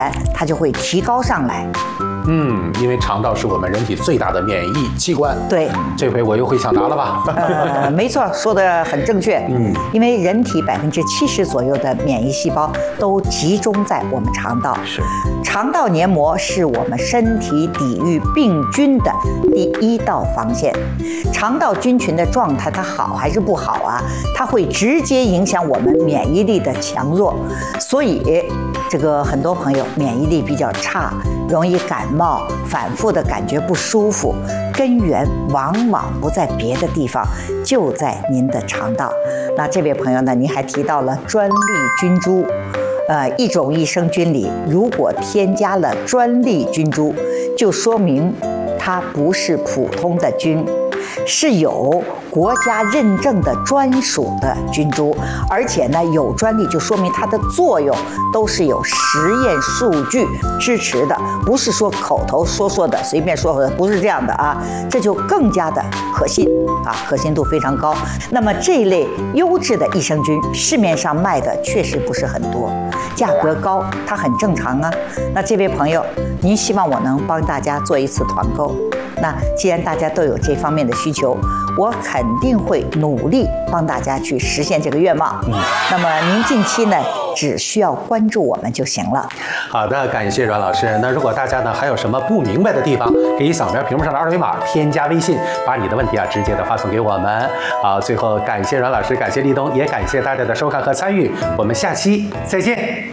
它就会提高上来。 因为肠道是我们人体最大的免疫器官。 对， 这回我又会抢答了吧？ 没错，说的很正确。因为人体70%左右的免疫细胞都集中在我们肠道。 是， 肠道黏膜是我们身体抵御病菌的第一道防线。肠道菌群的状态它好还是不好啊？它会直接影响我们免疫力的强弱。所以，这个很多朋友免疫力比较差，容易感冒，反复的感觉不舒服，根源往往不在别的地方，就在您的肠道。那这位朋友呢，您还提到了专利菌株，一种益生菌里如果添加了专利菌株，就说明它不是普通的菌，是有国家认证的专属的菌株，而且呢有专利，就说明它的作用都是有实验数据支持的，不是说口头说的，随便说的，不是这样的啊，这就更加的可信啊，可信度非常高。那么这一类优质的益生菌，市面上卖的确实不是很多，价格高，它很正常啊。那这位朋友，您希望我能帮大家做一次团购？那既然大家都有这方面的需求，我肯定会努力帮大家去实现这个愿望。那么您近期呢，只需要关注我们就行了。 好的，感谢阮老师。那如果大家呢还有什么不明白的地方，可以扫描屏幕上的二维码，添加微信，把你的问题直接的发送给我们。好，最后感谢阮老师，感谢立冬，也感谢大家的收看和参与，我们下期再见。